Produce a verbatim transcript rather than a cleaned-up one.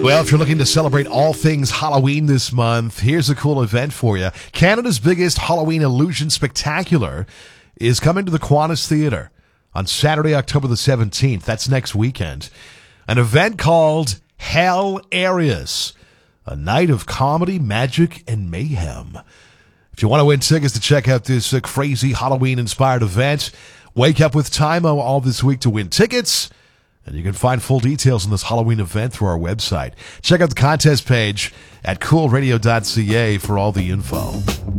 Well, if you're looking to celebrate all things Halloween this month, here's a cool event for you. Canada's biggest Halloween Illusion Spectacular is coming to the Kiwanis Theatre on Saturday, October the seventeenth. That's next weekend. An event called Hell-arious, a night of comedy, magic, and mayhem. If you want to win tickets to check out this uh, crazy Halloween-inspired event, wake up with Time-O all this week to win tickets. And you can find full details on this Halloween event through our website. Check out the contest page at cool radio dot c a for all the info.